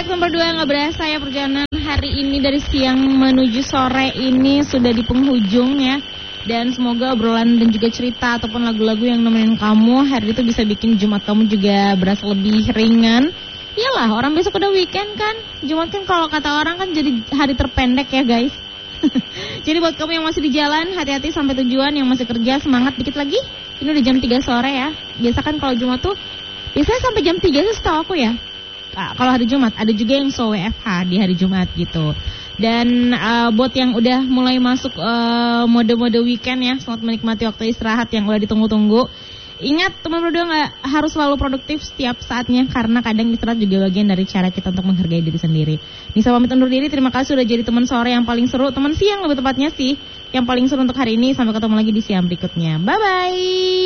Drive nomor 2 nggak berasa ya, perjalanan hari ini dari siang menuju sore ini sudah di penghujung ya. Dan semoga obrolan dan juga cerita ataupun lagu-lagu yang nemenin kamu hari itu bisa bikin Jumat kamu juga berasa lebih ringan. Iyalah, orang besok udah weekend kan. Jumat kan kalau kata orang kan jadi hari terpendek ya guys. Jadi buat kamu yang masih di jalan, hati-hati sampai tujuan. Yang masih kerja, semangat dikit lagi. Ini udah jam 3 sore ya. Biasa kan kalau Jumat tuh biasanya sampai jam 3 sih setahu aku ya. Kalau hari Jumat, ada juga yang so WFH di hari Jumat gitu. Dan buat yang udah mulai masuk mode-mode weekend ya, selamat menikmati waktu istirahat yang udah ditunggu-tunggu. Ingat teman berdua gak harus selalu produktif setiap saatnya, karena kadang istirahat juga bagian dari cara kita untuk menghargai diri sendiri. Nisa pamit undur diri, terima kasih sudah jadi teman sore yang paling seru, teman siang lebih tepatnya sih, yang paling seru untuk hari ini. Sampai ketemu lagi di siang berikutnya, bye-bye.